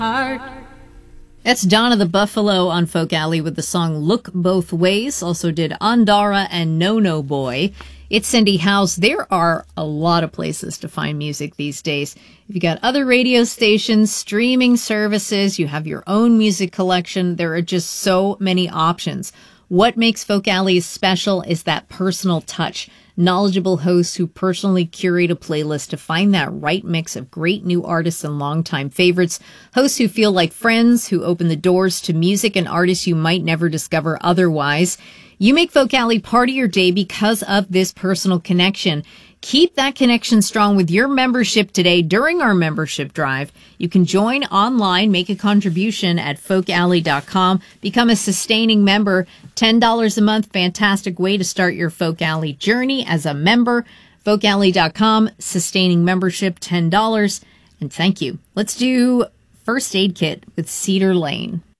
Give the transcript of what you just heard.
That's Donna the Buffalo on Folk Alley with the song Look Both Ways. Also did Andara and No No Boy. It's Cindy House. There are a lot of places to find music these days. If you got other radio stations, streaming services, you have your own music collection, there are just so many options. What makes Folk Alley special is that personal touch. Knowledgeable hosts who personally curate a playlist to find that right mix of great new artists and longtime favorites. Hosts who feel like friends, who open the doors to music and artists you might never discover otherwise. You make Folk Alley part of your day because of this personal connection. Keep that connection strong with your membership today during our membership drive. You can join online, make a contribution at folkalley.com, become a sustaining member, $10 a month, fantastic way to start your Folk Alley journey as a member. folkalley.com, sustaining membership, $10, and thank you. Let's do First Aid Kit with Cedar Lane.